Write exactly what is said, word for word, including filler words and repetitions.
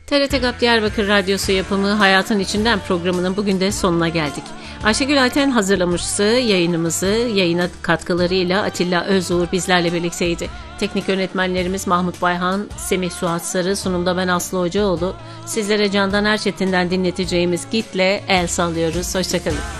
T R T GAP Diyarbakır Radyosu yapımı Hayatın İçinden programının bugün de sonuna geldik. Ayşegül Ayten hazırlamıştı yayınımızı. Yayına katkılarıyla Atilla Özuğur bizlerle birlikteydi. Teknik yönetmenlerimiz Mahmut Bayhan, Semih Suat Sarı, sunumda ben Aslı Hocaoğlu. Sizlere Candan Erçetin'den dinleteceğimiz Git'le el sallıyoruz. Hoşçakalın.